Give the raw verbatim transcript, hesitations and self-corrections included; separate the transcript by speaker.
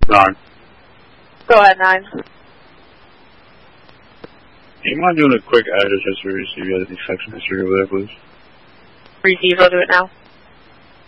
Speaker 1: Nine.
Speaker 2: Go ahead, nine.
Speaker 1: Do you mind doing a quick address history, see if you have any section history over there, please?
Speaker 2: Receive, I'll do it now.